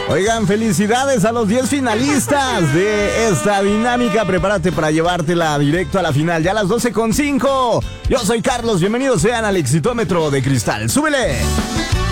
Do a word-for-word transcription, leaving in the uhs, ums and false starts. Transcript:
Oigan, felicidades a los diez finalistas de esta dinámica. Prepárate para llevártela directo a la final, ya a las doce con cinco. Yo soy Carlos, bienvenidos sean al Exitómetro de Cristal. ¡Súbele!